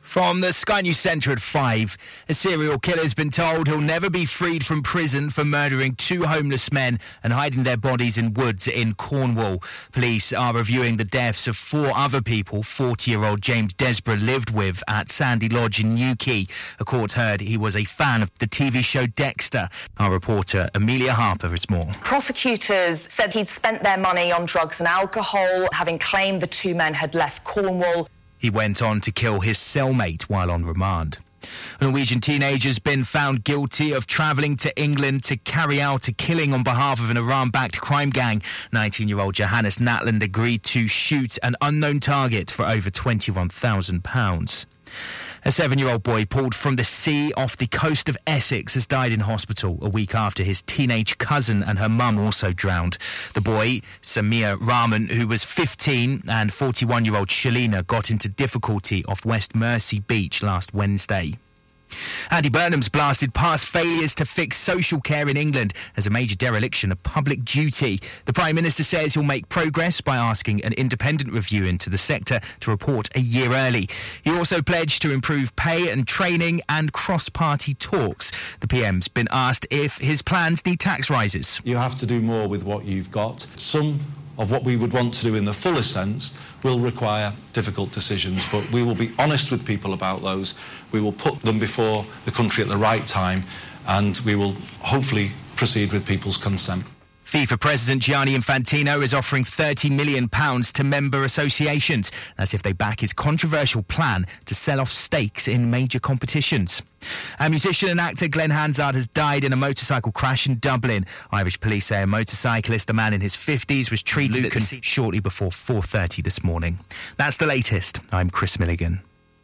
From the Sky News Centre at 5, a serial killer has been told he'll never be freed from prison for murdering 2 homeless men and hiding their bodies in woods in Cornwall. Police are reviewing the deaths of 4 other people 40-year-old James Desborough lived with at Sandy Lodge in Newquay. A court heard he was a fan of the TV show Dexter. Our reporter Amelia Harper has more. Prosecutors said he'd spent their money on drugs and alcohol, having claimed the 2 men had left Cornwall. He went on to kill his cellmate while on remand. A Norwegian teenager has been found guilty of travelling to England to carry out a killing on behalf of an Iran-backed crime gang. 19-year-old Johannes Natland agreed to shoot an unknown target for over £21,000. A 7-year-old boy pulled from the sea off the coast of Essex has died in hospital a week after his teenage cousin and her mum also drowned. The boy, Samir Rahman, who was 15, and 41-year-old Shalina got into difficulty off West Mersey Beach last Wednesday. Andy Burnham's blasted past failures to fix social care in England as a major dereliction of public duty. The Prime Minister says he'll make progress by asking an independent review into the sector to report a year early. He also pledged to improve pay and training and cross-party talks. The PM's been asked if his plans need tax rises. You have to do more with what you've got. Some of what we would want to do in the fullest sense will require difficult decisions, but we will be honest with people about those. We will put them before the country at the right time, and we will hopefully proceed with people's consent. FIFA President Gianni Infantino is offering £30 million to member associations. That's if they back his controversial plan to sell off stakes in major competitions. And musician and actor Glenn Hansard has died in a motorcycle crash in Dublin. Irish police say a motorcyclist, a man in his 50s, was treated at the scene shortly before 4:30 this morning. That's the latest. I'm Chris Milligan.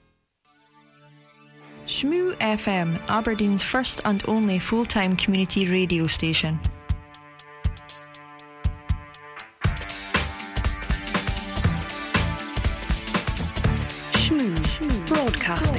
Shmoo FM, Aberdeen's first and only full-time community radio station. Shmoo Broadcasting.